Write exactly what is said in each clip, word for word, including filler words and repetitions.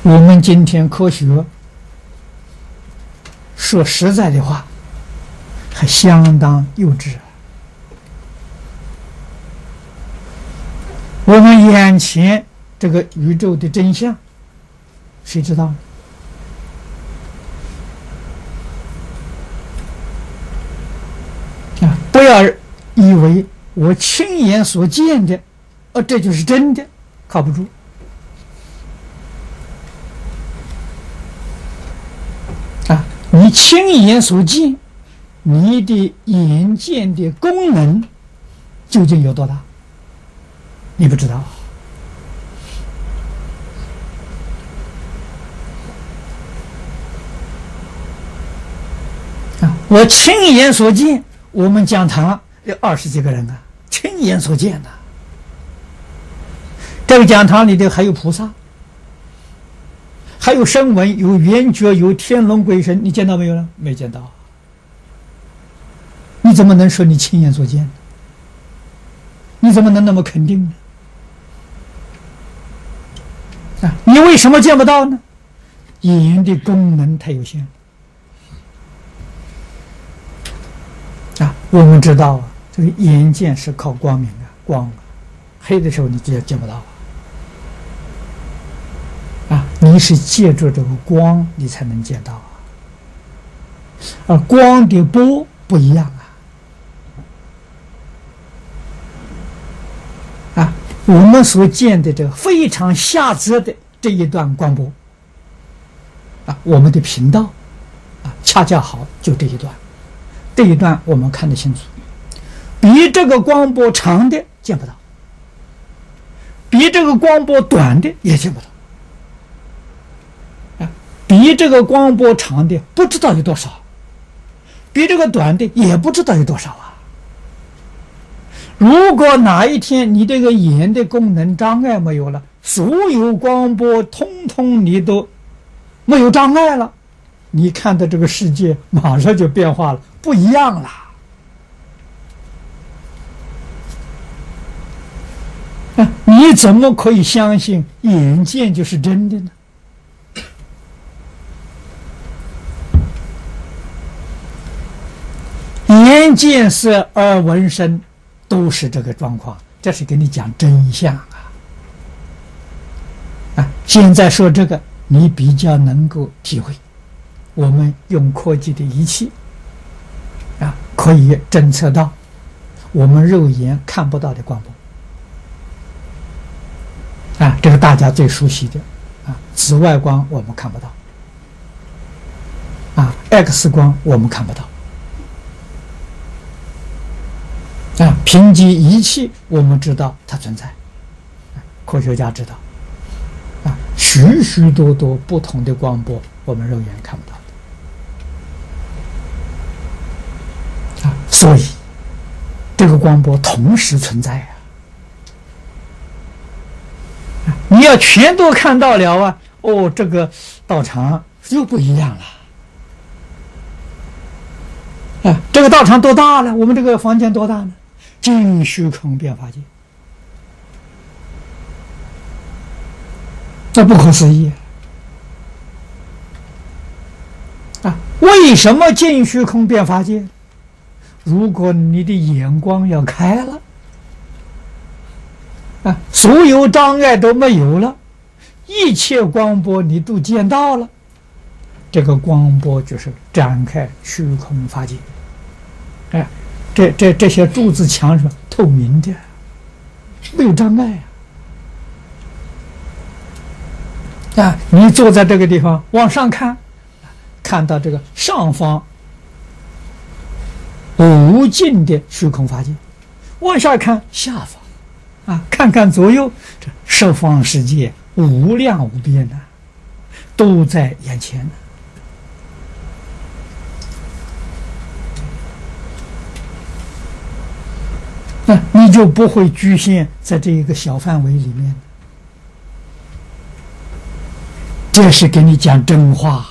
我们今天科学说实在的话，还相当幼稚。我们眼前这个宇宙的真相，谁知道呢？啊，不要以为我亲眼所见的，哦，这就是真的，靠不住。啊，你亲眼所见，你的眼见的功能究竟有多大？你不知道。啊，我亲眼所见，我们讲堂有二十几个人啊，亲眼所见的。这个讲堂里头还有菩萨，还有声闻，有圆觉，有天龙鬼神，你见到没有呢？没见到。你怎么能说你亲眼所见呢？你怎么能那么肯定呢？啊，你为什么见不到呢？眼的功能太有限。啊，我们知道啊，这个眼见是靠光明啊，光啊，黑的时候你就见不到啊。啊，你是借助这个光，你才能见到啊。而光的波不一样啊。啊，我们所见的这个非常狭窄的这一段光波，啊，我们的频道，啊，恰恰好就这一段，这一段我们看得清楚，比这个光波长的见不到，比这个光波短的也见不到。比这个光波长的不知道有多少，比这个短的也不知道有多少啊。如果哪一天你这个眼的功能障碍没有了，所有光波通通你都没有障碍了，你看的这个世界马上就变化了，不一样了。啊，你怎么可以相信眼见就是真的呢？眼见色耳闻声都是这个状况，这是给你讲真相啊！啊，现在说这个你比较能够体会。我们用科技的仪器啊，可以侦测到我们肉眼看不到的光波啊，这个大家最熟悉的啊，紫外光我们看不到啊 ，X 光我们看不到。啊，凭借仪器，我们知道它存在，科学家知道，啊，许许多多不同的光波，我们肉眼看不到的，啊，所以这个光波同时存在啊，啊，你要全都看到了啊，哦，这个道场又不一样了。啊，这个道场多大了？我们这个房间多大呢？尽虚空变法界，这不可思议啊！为什么尽虚空变法界？如果你的眼光要开了啊，所有障碍都没有了，一切光波你都见到了，这个光波就是展开虚空法界，哎。这这这些柱子墙是透明的，没有障碍啊！啊，你坐在这个地方往上看，看到这个上方无尽的虚空法界，往下看下方，啊，看看左右，这十方世界无量无边的，都在眼前呢。那你就不会局限在这一个小范围里面，这是给你讲真话了，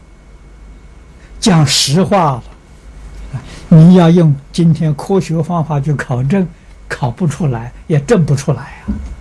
讲实话了。你要用今天科学方法去考证，考不出来，也证不出来啊。